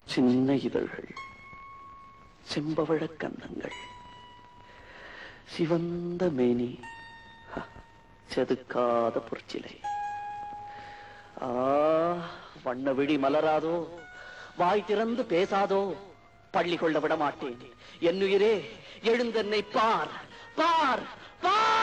சின்ன இதழ்கள், செம்பவழ கன்னங்கள், சிவந்த மேனி, செதுக்காத பொற்சிலை. வண்ண விழி மலராதோ, வாய் திறந்து பேசாதோ, பள்ளி கொள்ள விட மாட்டேன். என்னுயிரே எழுந்தென்னை பார், பார், பார்.